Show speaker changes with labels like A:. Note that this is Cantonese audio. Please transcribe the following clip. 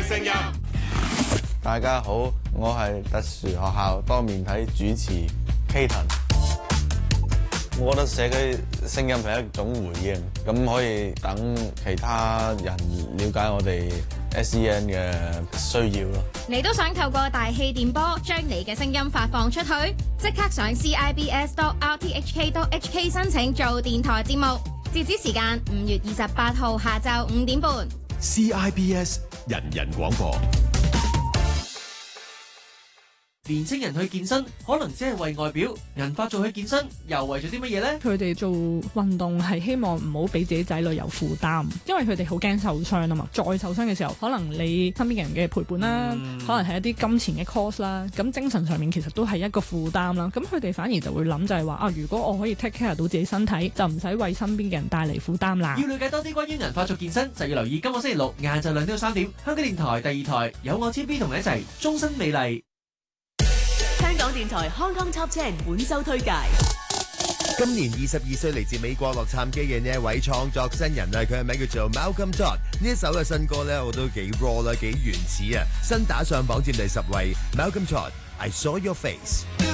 A: 聲音。
B: 大家好，我係特殊學校多面體主持 Katon。我覺得社區聲音係一種回應，咁可以等其他人了解我哋 SEN 嘅需要咯。
C: 你都想透過大氣電波將你嘅聲音發放出去？即刻上 CIBS.RTHK.HK 申請做電台節目，截止時間5月28號下晝5點半。
A: CIBS 人人廣播。
D: 年青人去健身可能只係為外表，銀髮做去健身又為咗啲乜嘢呢？
E: 佢哋做運動係希望唔好俾自己仔女有負擔，因為佢哋好驚受傷啊嘛。再受傷嘅時候，可能你身邊嘅人嘅陪伴啦，可能係一啲金錢嘅 cost 啦，咁精神上面其實都係一個負擔啦。咁佢哋反而就會諗就係話如果我可以 take care 到自己身體，就唔使為身邊嘅人帶嚟負擔啦。
D: 要了解多啲關於銀髮做健身，就要留意今個星期六晏晝2點到3點，香港電台第2台有我 TB 同你一齊終身美麗。
F: 香港電台 Hong Kong Top 10本周推介。
G: 今年22歲嚟自美國洛杉磯嘅呢一位創作新人啊，佢嘅名叫做 Malcolm Todd。呢一首嘅新歌咧，我都幾 raw 啦，幾原始啊，新打上榜佔第10位。Malcolm Todd，I Saw Your Face。